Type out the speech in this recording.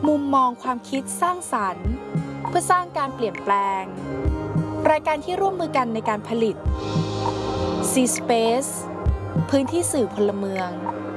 มุมมองความคิดสร้างสรรค์เพื่อสร้างการเปลี่ยนแปลงรายการที่ร่วมมือกันในการผลิต C-Space พื้นที่สื่อพลเมือง